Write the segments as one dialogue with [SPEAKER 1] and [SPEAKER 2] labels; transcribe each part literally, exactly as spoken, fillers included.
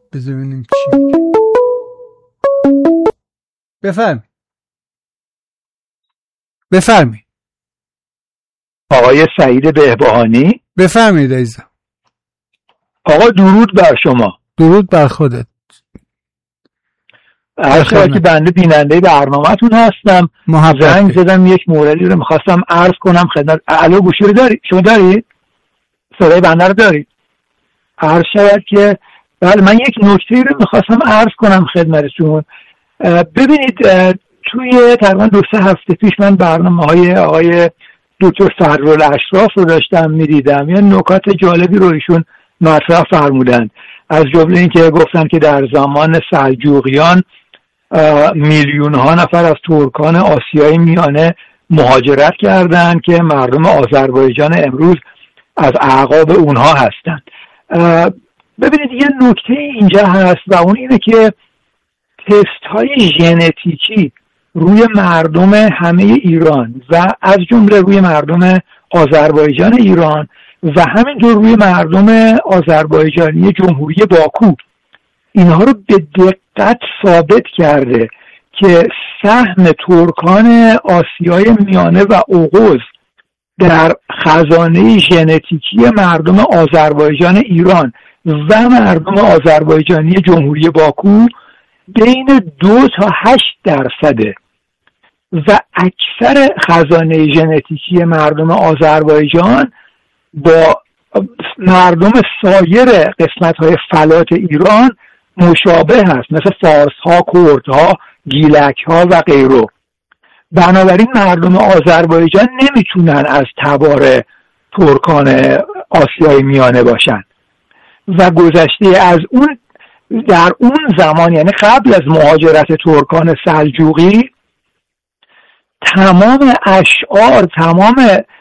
[SPEAKER 1] بذار ببینیم چی میگه. بفرمی بفرمی
[SPEAKER 2] آقای سعید بهبهانی.
[SPEAKER 1] بفرمایید عزیزم.
[SPEAKER 2] آقا درود بر شما.
[SPEAKER 1] درود بر خودت.
[SPEAKER 2] عرض که بنده بیننده برنامه‌تون هستم. زنگ زدم یک موردی رو میخواستم عرض کنم خدمت. الو گوشی رو داری؟ شما داری؟ صدای بنده رو داری؟ عرض شود که بله من یک نکته رو میخواستم عرض کنم خدمتتون. ببینید توی تقریبا دو سه هفته پیش من برنامه‌های آقای دکتر سرورالاشراف رو داشتم میدیدم. یه نکات جالبی رو ایشون مطرح فرمودن، از جمله این که گفتن که در زمان سلجوقیان میلیون ها نفر از ترکان آسیای میانه مهاجرت کردند که مردم آذربایجان امروز از اعقاب اونها هستند. ببینید یه نکته اینجا هست و اون اینه که تست های ژنتیکی روی مردم همه ایران و از جمله روی مردم آذربایجان ایران و همینطور روی مردم آذربایجانی جمهوری باکو، اینها رو به دقت ثابت کرده که سهم ترکان آسیای میانه و اوغوز در خزانه ژنتیکی مردم آذربایجان ایران و مردم آذربایجانی جمهوری باکو بین دو تا هشت درصده و اکثر خزانه ژنتیکی مردم آذربایجان با مردم سایر قسمت‌های فلات ایران مشابه هست، مثل فارس‌ها، کردها، گیلک‌ها و غیره. بنابراین مردم آذربایجان نمیتونن از تبار ترکان آسیای میانه باشن و گذشته از اون در اون زمان، یعنی قبل از مهاجرت ترکان سلجوقی، تمام اشعار، تمام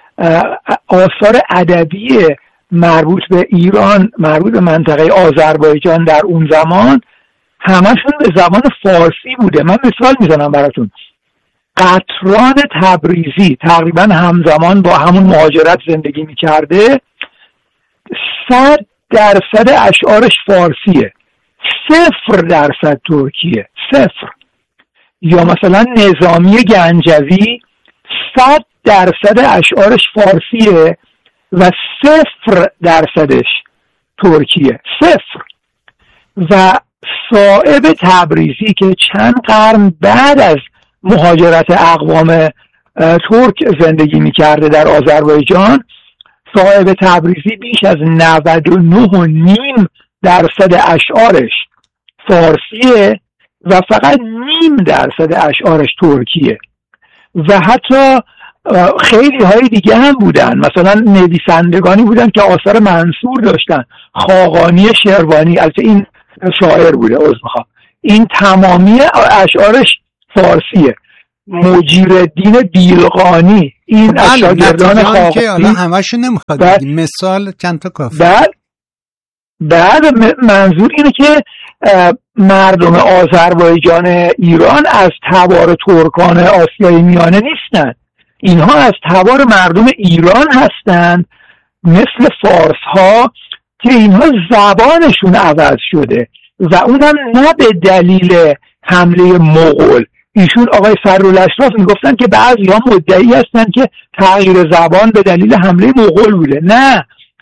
[SPEAKER 2] آثار ادبی مربوط به ایران، مربوط به منطقه آذربایجان در اون زمان همشون به زبان فارسی بوده. من مثال میزنم براتون. قطران تبریزی تقریبا همزمان با همون مهاجرت زندگی میکرده، صد درصد اشعارش فارسیه، صفر درصد ترکیه، صفر. یا مثلا نظامی گنجوی صد درصد اشعارش فارسیه و صفر درصدش ترکیه، صفر. و صائب تبریزی که چند قرن بعد از مهاجرت اقوام ترک زندگی میکرده در آذربایجان، صائب تبریزی بیش از نود و نه و نیم درصد اشعارش فارسیه و فقط نیم درصد اشعارش ترکیه. و حتی خیلی های دیگه هم بودن، مثلا نویسندگانی بودن که آثار منصور داشتن. خاقانی شروانی، البته این شاعر بوده، عذر میخوام، این تمامی اشعارش فارسیه. مجیرالدین بیلقانی، این شاگردان خاقانی
[SPEAKER 1] که الان همه‌شو نمیخواد بگیم، مثال چند تا کافیه.
[SPEAKER 2] بعد بعد منظور اینه که مردم آذربایجان ایران از تبار ترکان آسیای میانه نیستن، اینها از تبار مردم ایران هستند، مثل فارس ها که اینها زبانشون عوض شده و اونم نه به دلیل حمله مغول. ایشون آقای سرورالاشراف میگفتن که بعضی ها مدعی هستن که تغییر زبان به دلیل حمله مغول بوده. نه،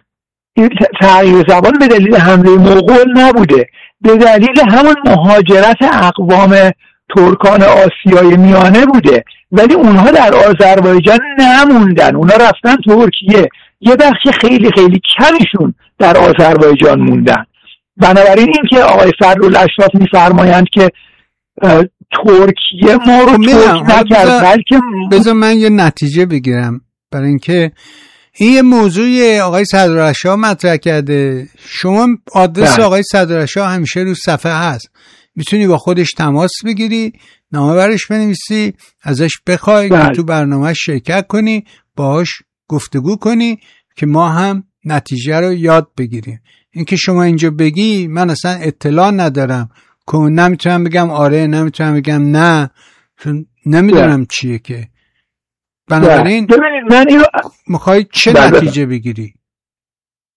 [SPEAKER 2] تغییر زبان به دلیل حمله مغول نبوده، به دلیل همون مهاجرت اقوام ترکان آسیای میانه بوده. ولی اونها در آذربایجان نموندن، اونها رفتن ترکیه. یه بخش خیلی خیلی کمیشون در آذربایجان موندن. بنابراین این که آقای سرورالاشراف میفرمایند که ترکیه ما رو ترک نکرد، بلکه
[SPEAKER 1] بذار من یه نتیجه بگیرم، برای اینکه این یه موضوع آقای سرورالاشراف مطرح کرده. شما آدرس آقای سرورالاشراف همیشه رو صفحه هست، میتونی با خودش تماس بگیری، نامه برش بنویسی، ازش بخوای که تو برنامه شرکت کنی، باهاش گفتگو کنی که ما هم نتیجه رو یاد بگیریم. اینکه شما اینجا بگی من اصلا اطلاع ندارم، که نمیتونم بگم آره، نمیتونم بگم نه، چون نمیدونم ده. چیه که بنابراین
[SPEAKER 2] من اینو
[SPEAKER 1] میخوای چه
[SPEAKER 2] ده.
[SPEAKER 1] نتیجه بگیری؟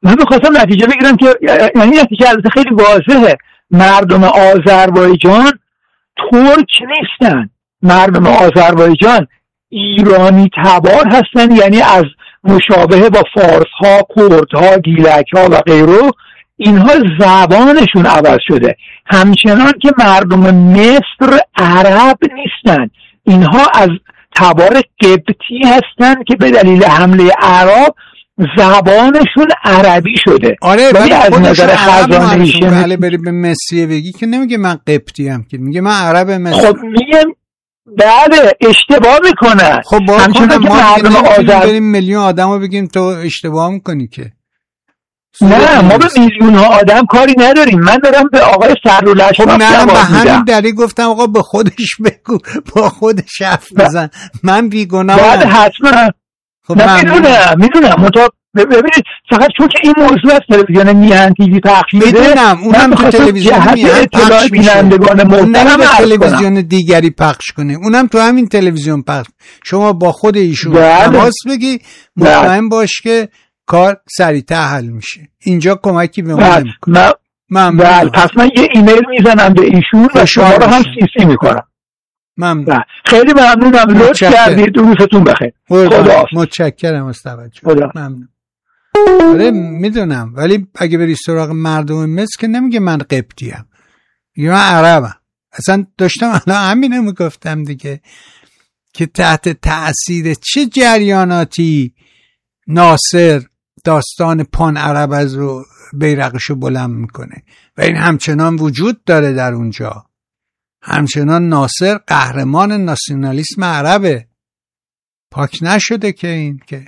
[SPEAKER 2] من میخواستم نتیجه بگیرم که یعنی نتیجه البته خیلی واضحه، مردم آذربایجان ترک نیستن، مردم آذربایجان ایرانی تبار هستن، یعنی از مشابهه با فارس ها، کرد ها، گیلک ها و غیره، اینها زبانشون عوض شده. همچنان که مردم مصر عرب نیستن، اینها از تبار قبطی هستن که به دلیل حمله عرب زبانشون عربی شده.
[SPEAKER 1] آره ولی از نظر خزانه‌ای بله بری به مصری بگی که نمیگه من قبطی ام، که میگه من عرب مصر.
[SPEAKER 2] خب میگم بله اشتباه میکنن.
[SPEAKER 1] خب همچنان که مردم آذر بریم میلیون آدمو بگیم تو اشتباه میکنی که
[SPEAKER 2] نه، ما به میلیون ها آدم کاری نداریم. من دارم به آقای سرولشفاف
[SPEAKER 1] خب نه به همین دلیل گفتم آقا به خودش بگو، با خودش حرف بزن، من بیگناهم.
[SPEAKER 2] بعد حتما
[SPEAKER 1] خب
[SPEAKER 2] نه میدونم میدونم مطابق ببینید فقط چون که این موضوع از تلویزیون میهن تیوی پخش شده
[SPEAKER 1] میدونم اونم تو تلویزیون میهن پخش
[SPEAKER 2] بینندگان محترم
[SPEAKER 1] به تلویزیون دیگری پخش کنه، اونم تو همین تلویزیون پخش. شما با خود ایشون تماس بگی، مطمئن باش که کار سریعتر حل میشه. اینجا کمکی به ما نمیکنه.
[SPEAKER 2] من بله پس من یه ایمیل میزنم به ایشون و شما رو هم سی میکنم.
[SPEAKER 1] ممنون.
[SPEAKER 2] خیلی ممنونم، لطف کردید. روزتون بخیر.
[SPEAKER 1] خدا متشکرم از توجه. ممنون. آره میدونم، ولی اگه بری سراغ مردم مصر که نمیگه من قبطی ام، میگه من عربم. اصلا داشتم الان همینه میگفتم دیگه که تحت تأثیر چه جریاناتی ناصر داستان پان عرب از رو بیرقشو بلند میکنه و این همچنان وجود داره در اونجا. همچنان ناصر قهرمان ناسیونالیسم عربه، پاک نشده که این که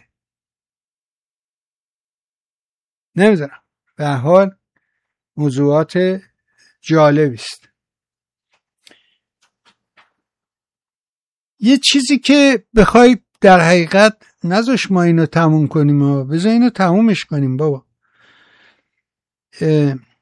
[SPEAKER 1] نمیدونم. به هر حال موضوعات جالبی است. یه چیزی که بخوای در حقیقت نذاش ما اینو تموم کنیم و بذار اینو تمومش کنیم بابا.